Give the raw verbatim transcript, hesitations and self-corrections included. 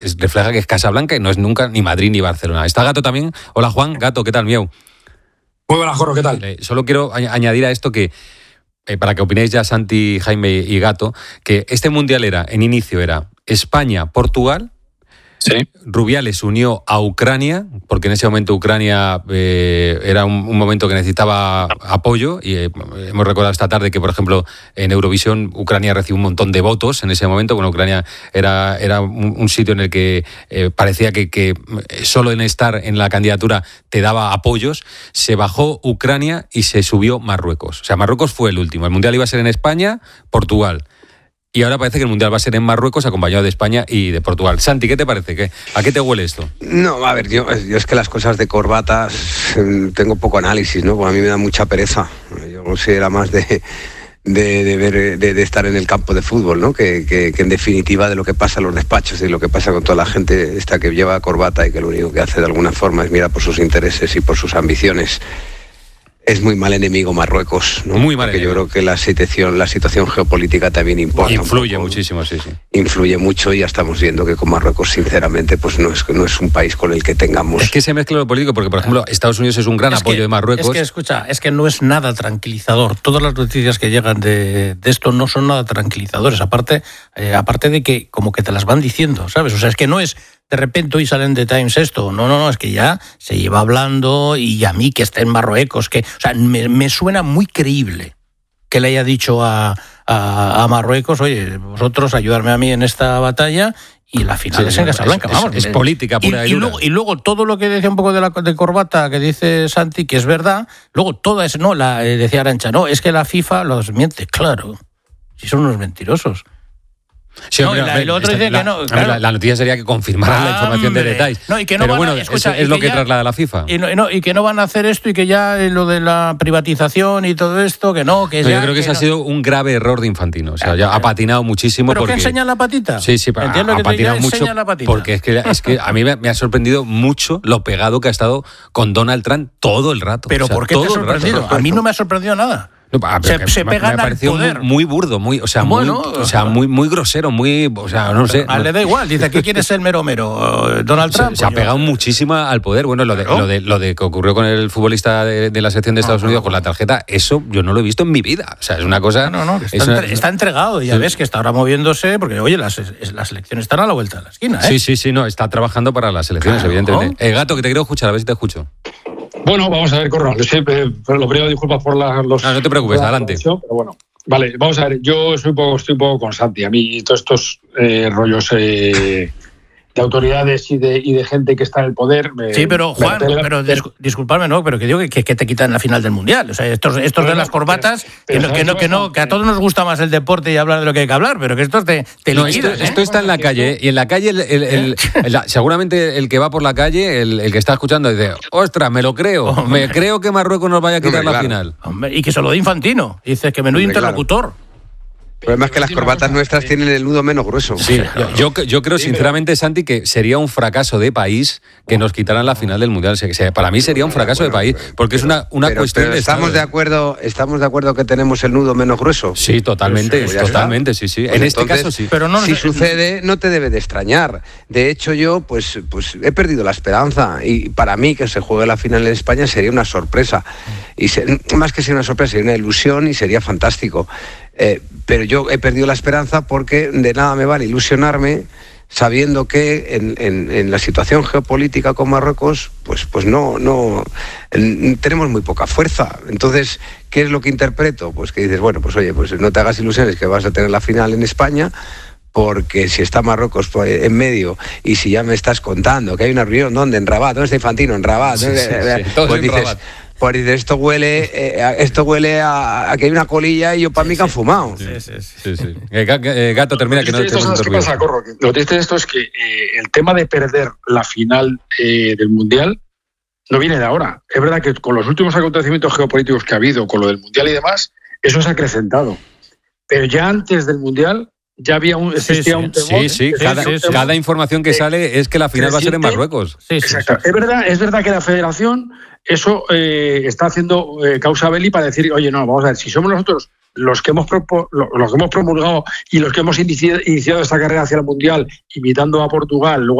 es, refleja que es Casablanca y no es nunca ni Madrid ni Barcelona. ¿Está Gato también? Hola Juan, Gato, ¿qué tal, miau? Muy buenas, Jorge, ¿qué tal? Eh, solo quiero a- añadir a esto que, eh, para que opinéis ya Santi, Jaime y Gato, que este mundial era, en inicio era España-Portugal. Sí. Rubiales unió a Ucrania, porque en ese momento Ucrania eh, era un, un momento que necesitaba apoyo, y eh, hemos recordado esta tarde que, por ejemplo, en Eurovisión Ucrania recibió un montón de votos en ese momento. Bueno, Ucrania era, era un, un sitio en el que eh, parecía que, que solo en estar en la candidatura te daba apoyos. Se bajó Ucrania y se subió Marruecos. O sea, Marruecos fue el último. El mundial iba a ser en España, Portugal. Y ahora parece que el Mundial va a ser en Marruecos, acompañado de España y de Portugal. Santi, ¿qué te parece? ¿Qué, ¿A qué te huele esto? No, a ver, yo, yo es que las cosas de corbatas tengo poco análisis, ¿no? Porque a mí me da mucha pereza. Yo sí era más de, de, de, ver, de, de estar en el campo de fútbol, ¿no? Que, que, que en definitiva de lo que pasa en los despachos y lo que pasa con toda la gente esta que lleva corbata y que lo único que hace de alguna forma es mirar por sus intereses y por sus ambiciones. Es muy mal enemigo Marruecos, ¿no? Muy mal Porque enemigo. yo creo que la situación, la situación geopolítica también importa. Influye un poco, muchísimo, sí, sí. Influye mucho y ya estamos viendo que con Marruecos, sinceramente, pues no es, no es un país con el que tengamos... Es que se mezcla lo político, porque, por ejemplo, Estados Unidos es un gran Es apoyo que, de Marruecos. Es que, escucha, es que no es nada tranquilizador. Todas las noticias que llegan de, de esto no son nada tranquilizadores. Aparte, eh, aparte de que como que te las van diciendo, ¿sabes? O sea, es que no es de repente hoy salen de Times esto. No, no, no, es que ya se lleva hablando y a mí que esté en Marruecos, que, o sea, me, me suena muy creíble que le haya dicho a, a, a Marruecos, oye, vosotros ayudarme a mí en esta batalla. Y la final Sí, es en Casablanca, es, vamos. Es, es política pura y, y, y, dura. luego, y luego todo lo que decía un poco de la de corbata que dice Santi, que es verdad, luego toda es, no, la eh, decía Arantxa, no, es que la FIFA los miente, claro, si son unos mentirosos. Sí, No, hombre, y la- hombre, y lo otro esta- dice la, que no, hombre, claro. la, la noticia sería que confirmaran la información de Hombre. detalles. No, y que no Pero van a- bueno, escucha, es, es y lo que que ya- traslada la FIFA. Y no, y, no, y que no van a hacer esto y que ya eh, lo de la privatización y todo esto, que no, que No, ya, yo creo que, que ese no. ha sido un grave error de Infantino. O sea, ya ha patinado muchísimo. ¿Pero porque... que enseña la patita? Sí, sí, ha, Entiendo ha que te patinado ya mucho. enseña la patita. Porque es que, es que a mí me, me ha sorprendido mucho lo pegado que ha estado con Donald Trump todo el rato. ¿Pero O sea, por qué te ha todo el rato. sorprendido? A mí no me ha sorprendido nada. No, ah, pero Se- que se me, pegan me al pareció poder. muy, muy burdo, muy, o sea, Bueno, muy, o sea, muy, muy grosero, muy, o sea, no sé. Ah, le da igual, dice, ¿qué quiere ser mero mero? Eh, Donald Trump. Se, se ha pues pegado yo- muchísimo al poder. Bueno, lo de, Claro. lo de lo de que ocurrió con el futbolista de, de la sección de Estados Ah, Unidos no. con la tarjeta, eso yo no lo he visto en mi vida. O sea, es una cosa. No, no, que está, es una- entre- está entregado y ya Sí. ves que está ahora moviéndose, porque oye, las, las elecciones están a la vuelta de la esquina, ¿eh? Sí, sí, sí, no, está trabajando para las elecciones, Claro. evidentemente. Eh, Gato, que te quiero escuchar, a ver si te escucho. Bueno, vamos a ver, Corro. Sí, eh, pero lo primero, disculpas por la, los... No, no te preocupes, la adelante. conexión, Pero bueno, vale, vamos a ver. Yo soy un poco, estoy un poco con Santi. A mí todos estos eh, rollos eh, de autoridades y de, y de gente que está en el poder... eh, Sí, pero Juan, me- me- pero discu- disculpadme, ¿no? Pero que digo que, que, que te quitan la final del Mundial. O sea, estos, estos de Pero las no, corbatas, pero- que, pero no, que, no, que, no, que a todos nos gusta más el deporte y hablar de lo que hay que hablar, pero que estos te, te No, esto, liquidan, ¿eh? esto está en la calle, ¿eh? Y en la calle, el, el- el- el- la- seguramente el que va por la calle, el, el que está escuchando, dice, ostras, me lo creo, Hombre. me creo que Marruecos nos vaya a quitar Hombre, la claro. final. Hombre, y que se lo dé Infantino. Dices que menudo Hombre, claro. interlocutor. El problema es que las corbatas nuestras tienen el nudo menos grueso. Sí, yo, yo, yo creo sinceramente, Santi, que sería un fracaso de país que nos quitaran la final del Mundial. Se- se- Para mí sería un fracaso de país, porque es una, una pero, cuestión pero de estamos Estado, de ¿eh? acuerdo, estamos de acuerdo que tenemos el nudo menos grueso. Sí, totalmente, Pues ya está. totalmente, sí, sí. Pues En este entonces, caso sí. Pero no, si no- sucede, no te debe de extrañar. De hecho, yo pues, pues he perdido la esperanza y para mí que se juegue la final en España sería una sorpresa. Y se- más que ser una sorpresa, sería una ilusión y sería fantástico. Eh, pero yo he perdido la esperanza porque de nada me vale ilusionarme sabiendo que en, en, en la situación geopolítica con Marruecos, pues, pues no, no en- tenemos muy poca fuerza. Entonces, ¿qué es lo que interpreto? Pues que dices, bueno, pues oye, pues no te hagas ilusiones que vas a tener la final en España, porque si está Marruecos pues, en medio y si ya me estás contando que hay una reunión, ¿dónde? En Rabat, ¿dónde está Infantino? En Rabat. Sí, ¿dónde? sí, sí, todo Pues en dices, Rabat. pues dices, esto huele, eh, esto huele a, a que hay una colilla y yo para mí que han fumado. Sí, sí, sí. Sí, sí. Eh, Ga- eh, Gato, termina, que no Lo te triste de hemos esto, ¿sabes qué pasa, interrumpido. Corro? Que Lo triste de esto es que eh, el tema de perder la final eh, del Mundial no viene de ahora. Es verdad que con los últimos acontecimientos geopolíticos que ha habido, con lo del Mundial y demás, eso se ha acrecentado. Pero ya antes del Mundial ya había un, existía sí, un temor. Sí, sí, ¿eh? cada, sí, sí, cada información que sale es que la final va a ser en Marruecos. Sí, sí, Exacto. sí. Es verdad, es verdad que la Federación eso eh, está haciendo eh, causa belli para decir, oye, no, vamos a ver, si somos nosotros los que hemos propo, los que hemos promulgado y los que hemos iniciado, iniciado esta carrera hacia el Mundial, imitando a Portugal, luego